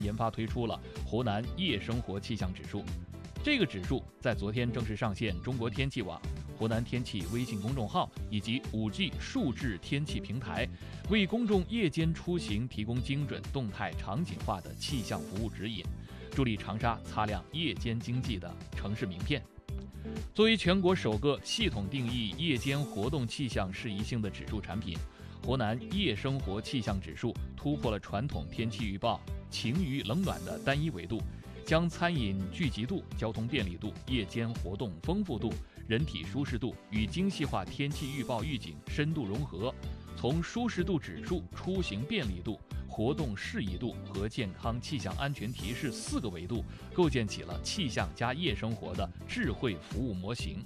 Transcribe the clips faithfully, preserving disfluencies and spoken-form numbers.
研发推出了湖南夜生活气象指数。这个指数在昨天正式上线中国天气网、湖南天气微信公众号以及 五 G 数字天气平台，为公众夜间出行提供精准、动态、场景化的气象服务指引，助力长沙擦亮夜间经济的城市名片。作为全国首个系统定义夜间活动气象适宜性的指数产品，湖南夜生活气象指数突破了传统天气预报晴雨冷暖的单一维度，将餐饮聚集度、交通便利度、夜间活动丰富度、人体舒适度与精细化天气预报预警深度融合，从舒适度指数、出行便利度、活动适宜度和健康气象安全提示四个维度，构建起了气象加夜生活的智慧服务模型。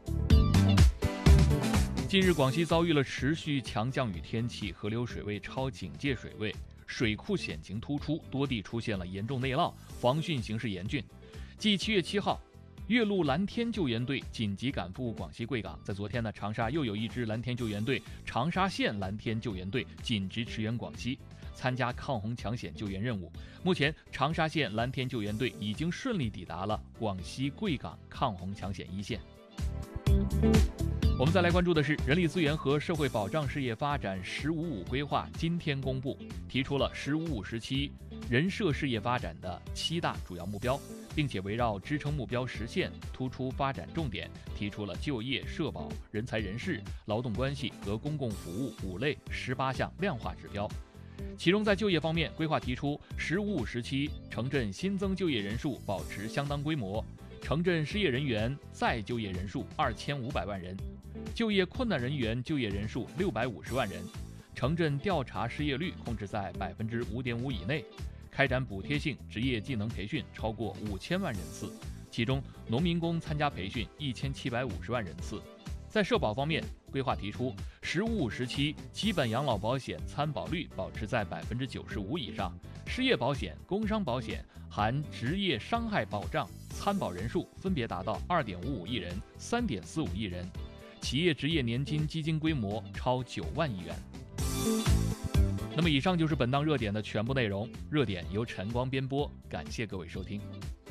近日，广西遭遇了持续强降雨天气，河流水位超警戒水位，水库险情突出，多地出现了严重内涝，防汛形势严峻。继七月七号，岳麓蓝天救援队紧急赶赴广西贵港，在昨天呢，长沙又有一支蓝天救援队长沙县蓝天救援队紧急驰援广西，参加抗洪抢险救援任务。目前，长沙县蓝天救援队已经顺利抵达了广西贵港抗洪抢险一线。我们再来关注的是人力资源和社会保障事业发展“十五五”规划今天公布，提出了“十五五”时期人社事业发展的七大主要目标，并且围绕支撑目标实现，突出发展重点，提出了就业、社保、人才人事、劳动关系和公共服务五类十八项量化指标。其中，在就业方面，规划提出“十五五”时期城镇新增就业人数保持相当规模，城镇失业人员再就业人数二千五百万人，就业困难人员就业人数六百五十万人，城镇调查失业率控制在百分之五点五以内，开展补贴性职业技能培训超过五千万人次，其中农民工参加培训一千七百五十万人次。在社保方面，规划提出“十五五”时期基本养老保险参保率保持在百分之九十五以上，失业保险、工伤保险含职业伤害保障参保人数分别达到二点五五亿人、三点四五亿人，企业职业年金基金规模超九万亿元。那么以上就是本档热点的全部内容，热点由晨光编播，感谢各位收听。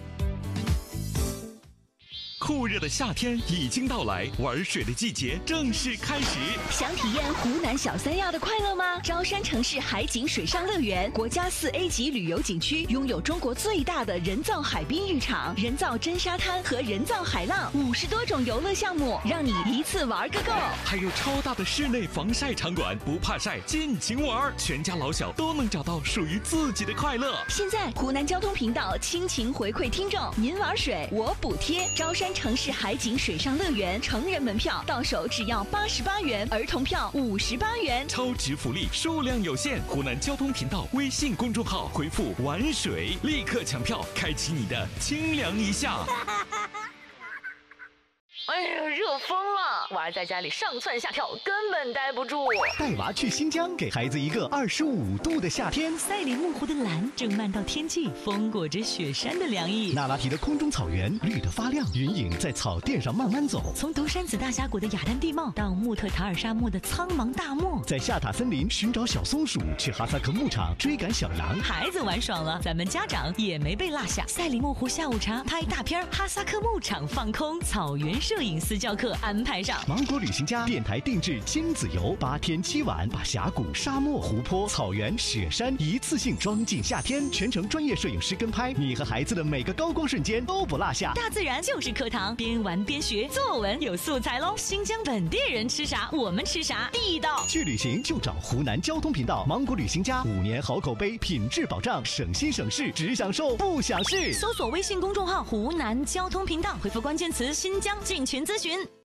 酷热的夏天已经到来，玩水的季节正式开始。 想体验湖南小三亚的快乐吗？昭山城市海景水上乐园，国家四 A 级旅游景区，拥有中国最大的人造海滨浴场、人造真沙滩和人造海浪，五十多种游乐项目，让你一次玩个够。 还有超大的室内防晒场馆，不怕晒，尽情玩，全家老小都能找到属于自己的快乐。 现在湖南交通频道倾情回馈听众，您玩水我补贴。昭山城市海景水上乐园成人门票到手只要八十八元，儿童票五十八元， 超值福利，数量有限。湖南交通频道微信公众号回复“玩水”，立刻抢票，开启你的清凉一夏。 哎呀，热疯了！娃儿在家里上蹿下跳，根本待不住。 带娃去新疆，给孩子一个二十五度的夏天。 赛里木湖的蓝正漫到天际，风裹着雪山的凉意。 那拉提的空中草原绿得发亮，云影在草甸上慢慢走。 从独山子大峡谷的雅丹地貌到穆特塔尔沙漠的苍茫大漠， 在夏塔森林寻找小松鼠，去哈萨克牧场追赶小狼。 孩子玩爽了，咱们家长也没被落下。赛里木湖下午茶拍大片，哈萨克牧场放空，草原摄影私教课安排上。 芒果旅行家电台定制亲子游，八天七晚，把峡谷、沙漠、湖泊、草原、雪山一次性装进夏天，全程专业摄影师跟拍，你和孩子的每个高光瞬间都不落下。 大自然就是课堂，边玩边学，作文有素材喽。新疆本地人吃啥，我们吃啥，地道。 去旅行就找湖南交通频道，芒果旅行家五年好口碑，品质保障，省心省事，只享受不享事。 搜索微信公众号湖南交通频道，回复关键词新疆进群咨询。